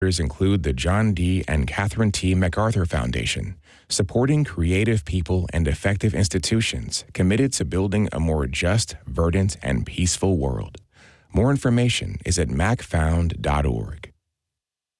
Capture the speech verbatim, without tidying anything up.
include the John D. and Catherine T. MacArthur Foundation, supporting creative people and effective institutions committed to building a more just, verdant, and peaceful world. More information is at mac found dot org.